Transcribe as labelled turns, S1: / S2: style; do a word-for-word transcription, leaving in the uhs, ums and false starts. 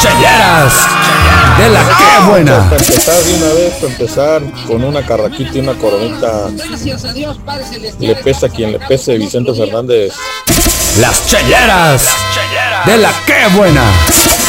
S1: Cheleras de la que buena.
S2: Para empezar de una vez, para empezar con una carraquita y una coronita. Le pesa a quien le pese, Vicente Fernández.
S1: Las cheleras de la que buena.